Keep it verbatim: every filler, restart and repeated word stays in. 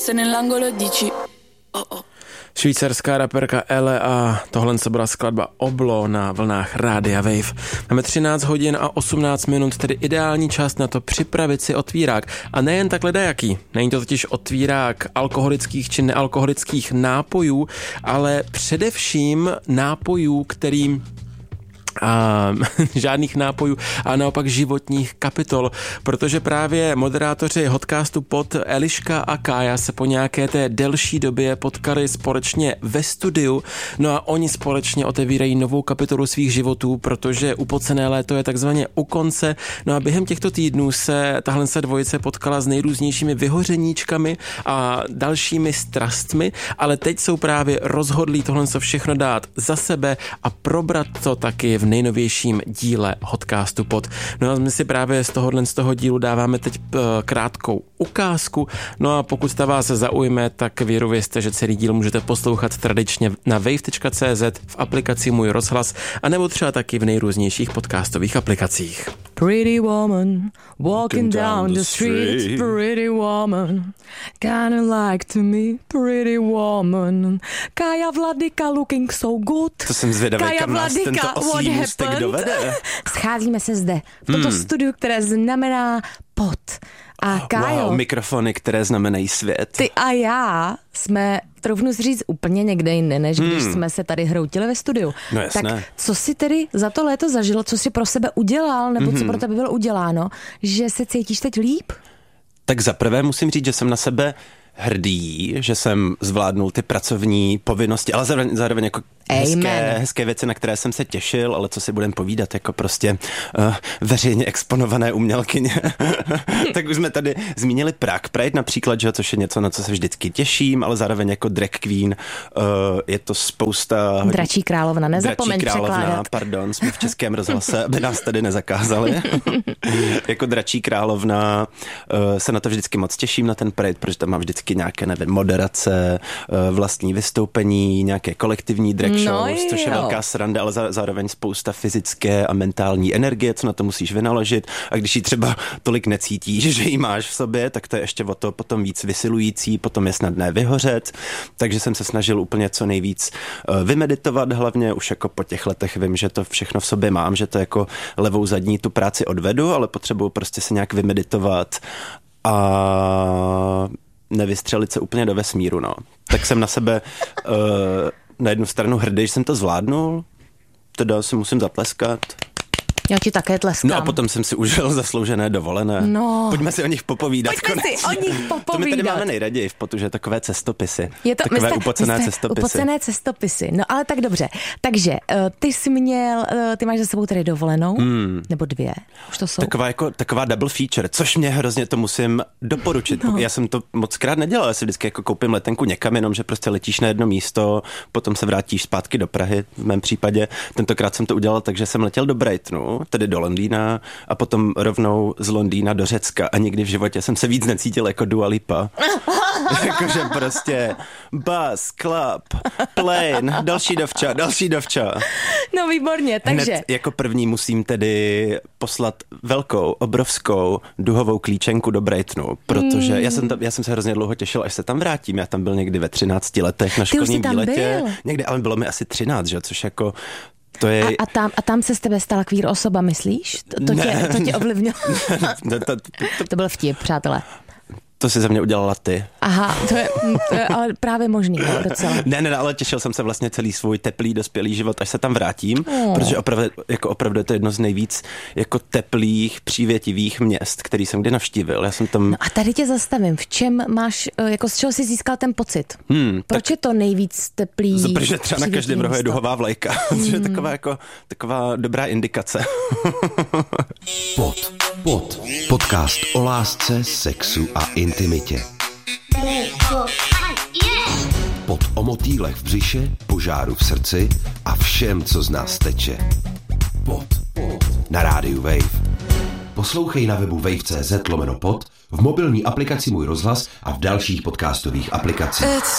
Se nell'angolo dici oh oh. Švýcarská raperka Ele a tohle se byla skladba Oblo na vlnách Rádia Wave. Máme třináct hodin a osmnáct minut, tedy ideální čas na to připravit si otvírák. A nejen takhle dajaký. Není to totiž otvírák alkoholických či nealkoholických nápojů, ale především nápojů, kterým a žádných nápojů a naopak životních kapitol, protože právě moderátoři Hotcastu Pod Eliška a Kája se po nějaké té delší době potkali společně ve studiu, no a oni společně otevírají novou kapitolu svých životů, protože upocené léto je takzvaně u konce, no a během těchto týdnů se tahle se dvojice potkala s nejrůznějšími vyhořeníčkami a dalšími strastmi, ale teď jsou právě rozhodlí tohle všechno dát za sebe a probrat to taky v nejnovějším díle Hotcastu Pod. No a my si právě z tohohle z toho dílu dáváme teď krátkou ukázku, no a pokud ta vás zaujme, tak věřte, že celý díl můžete poslouchat tradičně na wave tečka cé zet, v aplikaci Můj rozhlas, anebo třeba taky v nejrůznějších podcastových aplikacích. Pretty woman, walking down the street, pretty woman, kinda like to me, pretty woman, Kája Vladyka looking so good. To jsem zvědavý, kam nás tento oslý můstek dovede. Scházíme se zde, v tomto hmm. studiu, které znamená Pod. A Kájo, wow, mikrofony, které znamenají svět. Ty a já jsme, troufnu si říct, úplně někde jinde, než hmm. když jsme se tady hroutili ve studiu. No jasné. Tak co jsi tedy za to léto zažil, co jsi pro sebe udělal, nebo mm-hmm. co pro tebe bylo uděláno, že se cítíš teď líp? Tak zaprvé musím říct, že jsem na sebe hrdý, že jsem zvládnul ty pracovní povinnosti, ale zároveň, zároveň jako hezké, hezké věci, na které jsem se těšil, ale co si budem povídat, jako prostě uh, veřejně exponované umělkyně. Tak už jsme tady zmínili Prague Pride například, že, což je něco, na co se vždycky těším, ale zároveň jako drag queen uh, je to spousta... Dračí královna, nezapomeň Dračí královna, překládat. Pardon, jsme v Českém rozhlase, aby nás tady nezakázali. Jako Dračí královna uh, se na to vždycky moc těším, na ten Pride, protože tam mám vždycky nějaké, nevím, moderace, uh, vlastní vystoupení, nějaké kolektivní drag shows, no což je velká sranda, ale zároveň spousta fyzické a mentální energie, co na to musíš vynaložit. A když ji třeba tolik necítíš, že ji máš v sobě, tak to je ještě o to potom víc vysilující, potom je snadné vyhořet. Takže jsem se snažil úplně co nejvíc vymeditovat, hlavně už jako po těch letech vím, že to všechno v sobě mám, že to jako levou zadní tu práci odvedu, ale potřebuju prostě se nějak vymeditovat a nevystřelit se úplně do vesmíru, no. Tak jsem na sebe uh, na jednu stranu hrdý, že jsem to zvládnul, teda si musím zatleskat. Já ti také tleskám. No a potom jsem si užil zasloužené dovolené. No. Pojďme si o nich popovídat. Pojďme konečně. si o nich popovídat. To my tady máme nejraději v Potu, že takové cestopisy. Je to, takové jste, upocené jste cestopisy. Upocené cestopisy. No ale tak dobře. Takže uh, ty jsi měl, uh, ty máš za sebou tady dovolenou, hmm. nebo dvě, už to jsou. Taková, jako, taková double feature, což mě hrozně to musím doporučit. No. Já jsem to moc krát nedělal, já si vždycky jako koupím letenku někam, jenom že prostě letíš na jedno místo, potom se vrátíš zpátky do Prahy, v mém případě. Tentokrát jsem to udělal, takže jsem letěl do Brightonu, tedy do Londýna, a potom rovnou z Londýna do Řecka a nikdy v životě jsem se víc necítil jako Dua Lipa. Jakože prostě bus, club, plane, další dovča, další dovča. No výborně, takže. Hned jako první musím tedy poslat velkou, obrovskou duhovou klíčenku do Brightonu, protože mm. já, jsem tam, já jsem se hrozně dlouho těšil, až se tam vrátím. Já tam byl někdy ve třinácti letech na školním výletě. Někdy, ale bylo mi asi třináct, že? Což jako to je... A, a, tam, a tam se z tebe stala queer osoba, myslíš? To, to, tě, to tě ovlivnilo? to, to, to, to, to byl vtip, přátelé. To si za mě udělala ty. Aha, to je, to je ale právě možný, no, docela. Ne, ne, ale těšil jsem se vlastně celý svůj teplý, dospělý život, až se tam vrátím, oh. protože opravdu, jako opravdu je to jedno z nejvíc jako teplých, přívětivých měst, který jsem kdy navštívil. Já jsem tam... No a tady tě zastavím. V čem máš, jako z čeho jsi získal ten pocit? Hmm, Proč tak... je to nejvíc teplý? Protože třeba na každém rohu je duhová vlajka. Hmm. To je taková, jako, taková dobrá indikace. Pod, pod. Podcast o lásce, sexu a intimitě. Pod o motýlech v břiše, požáru v srdci a všem, co z nás teče. Pod, pod. Na rádiu Wave. Poslouchej na webu wave tečka cz lomeno pod, v mobilní aplikaci Můj rozhlas a v dalších podcastových aplikacích.